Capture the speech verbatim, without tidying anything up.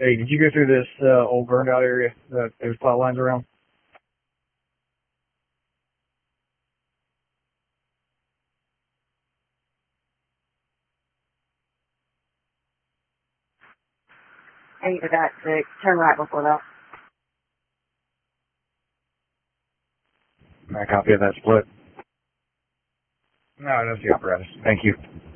Hey, did you go through this uh, old burned out area that there's plot lines around? Eight of that six. Turn right before that. I copy of that split. No, that's the apparatus. Thank you.